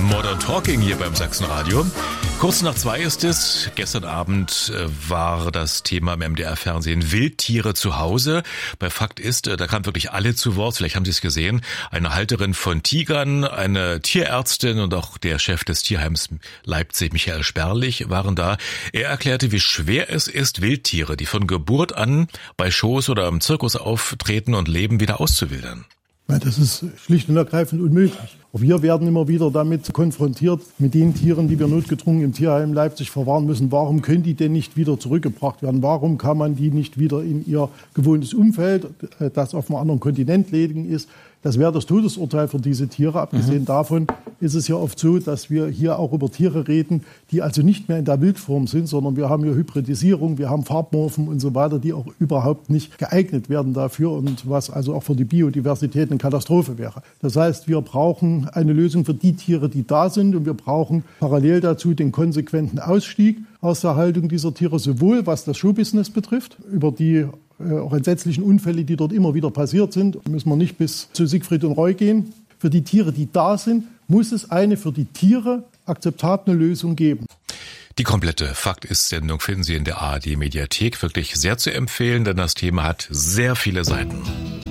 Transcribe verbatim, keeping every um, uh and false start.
Modern Talking hier beim Sachsenradio. Kurz nach zwei ist es. Gestern Abend war das Thema im M D R-Fernsehen Wildtiere zu Hause. Bei Fakt ist, da kamen wirklich alle zu Wort. Vielleicht haben Sie es gesehen. Eine Halterin von Tigern, eine Tierärztin und auch der Chef des Tierheims Leipzig, Michael Sperlich, waren da. Er erklärte, wie schwer es ist, Wildtiere, die von Geburt an bei Shows oder im Zirkus auftreten und leben, wieder auszuwildern. Das ist schlicht und ergreifend unmöglich. Wir werden immer wieder damit konfrontiert, mit den Tieren, die wir notgedrungen im Tierheim Leipzig verwahren müssen. Warum können die denn nicht wieder zurückgebracht werden? Warum kann man die nicht wieder in ihr gewohntes Umfeld, das auf einem anderen Kontinent legen ist? Das wäre das Todesurteil für diese Tiere. Abgesehen mhm. davon ist es ja oft so, dass wir hier auch über Tiere reden, die also nicht mehr in der Wildform sind, sondern wir haben hier Hybridisierung, wir haben Farbmorphen und so weiter, die auch überhaupt nicht geeignet werden dafür und was also auch für die Biodiversität eine Katastrophe wäre. Das heißt, wir brauchen eine Lösung für die Tiere, die da sind, und wir brauchen parallel dazu den konsequenten Ausstieg aus der Haltung dieser Tiere, sowohl was das Showbusiness betrifft, über die äh, auch entsetzlichen Unfälle, die dort immer wieder passiert sind, müssen wir nicht bis zu Siegfried und Roy gehen. Für die Tiere, die da sind, muss es eine für die Tiere akzeptable Lösung geben. Die komplette Fakt-Ist-Sendung finden Sie in der A R D-Mediathek. Wirklich sehr zu empfehlen, denn das Thema hat sehr viele Seiten.